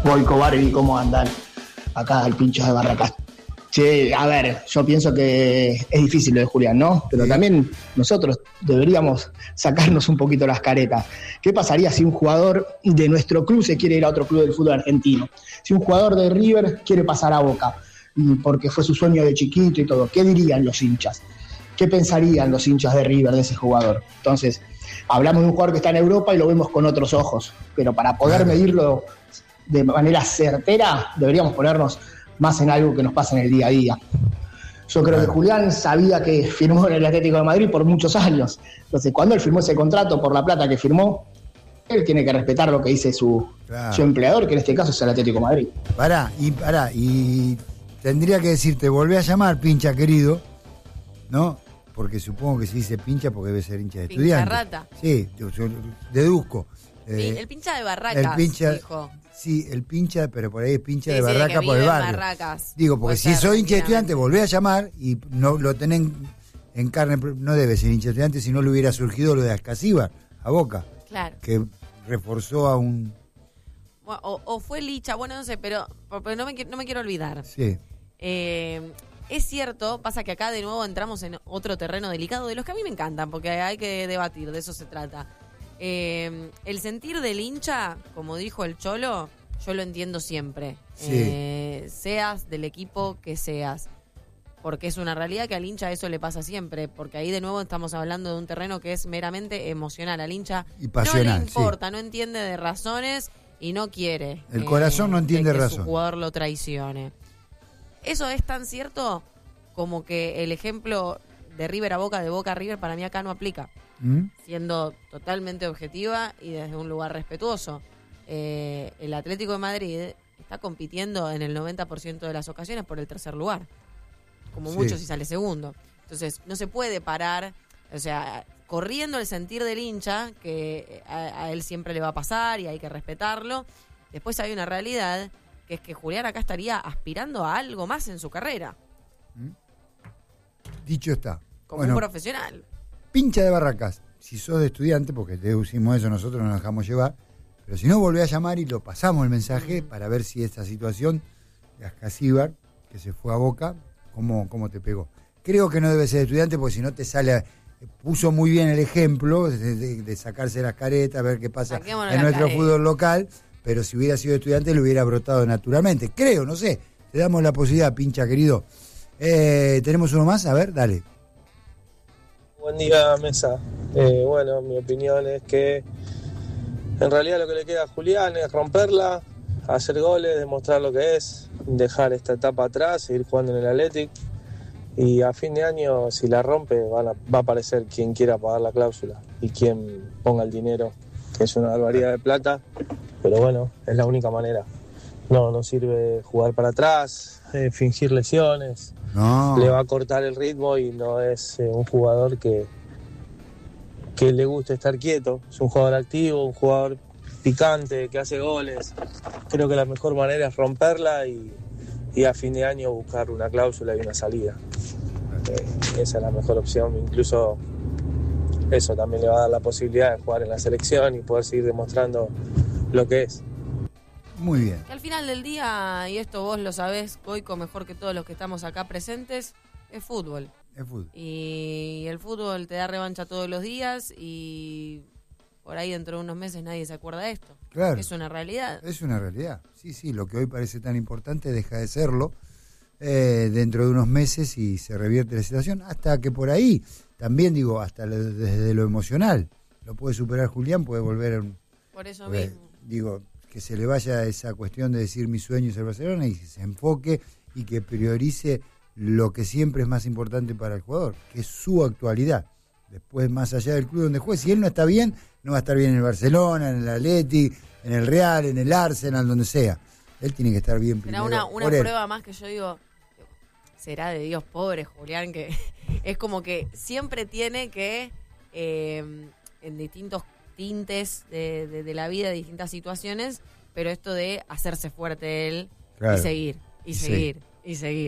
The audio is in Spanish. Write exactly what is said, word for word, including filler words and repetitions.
Goico, Barbie, ¿cómo andan? Acá el Pincho de Barracas. Sí, a ver, yo pienso que es difícil lo de Julián, ¿no? Pero sí, también nosotros deberíamos sacarnos un poquito las caretas. ¿Qué pasaría si un jugador de nuestro club se quiere ir a otro club del fútbol argentino? Si un jugador de River quiere pasar a Boca, porque fue su sueño de chiquito y todo, ¿qué dirían los hinchas? ¿Qué pensarían los hinchas de River de ese jugador? Entonces, hablamos de un jugador que está en Europa y lo vemos con otros ojos, pero para poder medirlo de manera certera, deberíamos ponernos más en algo que nos pasa en el día a día. Yo creo que Julián sabía que firmó en el Atlético de Madrid por muchos años. Entonces, cuando él firmó ese contrato por la plata que firmó, él tiene que respetar lo que dice su, claro. su empleador, que en este caso es el Atlético de Madrid. Pará, y pará, y tendría que decirte, volvé a llamar, pincha querido, ¿no? Porque supongo que se dice pincha porque debe ser hincha de estudiante. Pincha rata. Sí, yo, yo deduzco. Sí, eh, el pincha de Barracas, el pincha, dijo. Sí, el pincha, pero por ahí es pincha sí, de sí, Barraca por el barrio. Barracas. Digo, porque si soy hincha de estudiante, volvé a llamar y no lo tenés en carne, no debe ser hincha de estudiante, si no le hubiera surgido lo de Ascasíbar, a Boca. Claro. Que reforzó a un... O, o fue Licha, bueno, no sé, pero, pero no, me, no me quiero olvidar. Sí. Eh, es cierto, pasa que acá de nuevo entramos en otro terreno delicado, de los que a mí me encantan, porque hay que debatir, de eso se trata. Eh, el sentir del hincha, como dijo el Cholo, yo lo entiendo siempre. Sí. Eh, seas del equipo que seas. Porque es una realidad que al hincha eso le pasa siempre. Porque ahí de nuevo estamos hablando de un terreno que es meramente emocional. Al hincha y pasional, no le importa, sí. no entiende de razones y no quiere. El eh, corazón no entiende de que razón. Su jugador lo traicione. Eso es tan cierto como que el ejemplo de River a Boca, de Boca a River, para mí acá no aplica. ¿Mm? Siendo totalmente objetiva y desde un lugar respetuoso. Eh, el Atlético de Madrid está compitiendo en el noventa por ciento de las ocasiones por el tercer lugar. Como sí. mucho si sale segundo. Entonces, no se puede parar, o sea, corriendo el sentir del hincha, que a, a él siempre le va a pasar y hay que respetarlo. Después hay una realidad, que es que Julián acá estaría aspirando a algo más en su carrera. ¿Mm? Dicho está. Como bueno, un profesional. Pincha de Barracas, si sos de estudiante, porque deducimos eso, nosotros nos dejamos llevar, pero si no, volvé a llamar y lo pasamos el mensaje mm. para ver si esta situación de Ascasíbar, que se fue a Boca, cómo, cómo te pegó. Creo que no debe ser de estudiante, porque si no te sale... Puso muy bien el ejemplo de, de, de sacarse las caretas, ver qué pasa Saquémonos en nuestro careta. Fútbol local, pero si hubiera sido estudiante le hubiera brotado naturalmente. Creo, no sé, te damos la posibilidad, pincha querido. Eh, ¿Tenemos uno más? A ver, dale. Buen día, mesa. Eh, bueno, mi opinión es que en realidad lo que le queda a Julián es romperla, hacer goles, demostrar lo que es, dejar esta etapa atrás, seguir jugando en el Athletic y a fin de año, si la rompe, van a, va a aparecer quien quiera pagar la cláusula y quien ponga el dinero, que es una barbaridad de plata, pero bueno, es la única manera. No, no sirve jugar para atrás, eh, fingir lesiones. No. Le va a cortar el ritmo y no es eh, un jugador que, que le guste estar quieto. Es un jugador activo, un jugador picante, que hace goles. Creo que la mejor manera es romperla y, y a fin de año buscar una cláusula y una salida. Eh, esa es la mejor opción. Incluso eso también le va a dar la posibilidad de jugar en la selección y poder seguir demostrando lo que es. Muy bien. Que al final del día, y esto vos lo sabés, Goico, mejor que todos los que estamos acá presentes, es fútbol. Es fútbol. Y el fútbol te da revancha todos los días y por ahí dentro de unos meses nadie se acuerda de esto. Claro. Es una realidad. Es una realidad. Sí, sí, lo que hoy parece tan importante deja de serlo eh, dentro de unos meses y se revierte la situación. Hasta que por ahí, también digo, hasta lo, desde lo emocional, lo puede superar Julián, puede volver a un... Por eso porque, mismo. Digo... que se le vaya esa cuestión de decir mi sueño es el Barcelona y se enfoque y que priorice lo que siempre es más importante para el jugador, que es su actualidad. Después, más allá del club donde juegue, si él no está bien, no va a estar bien en el Barcelona, en el Athletic, en el Real, en el Arsenal, donde sea. Él tiene que estar bien primero. Será una, una prueba más que yo digo, será de Dios, pobre Julián, que es como que siempre tiene que, eh, en distintos tintes de, de, de la vida, de distintas situaciones, pero esto de hacerse fuerte él, claro. y seguir, y, y seguir, sí. y seguir.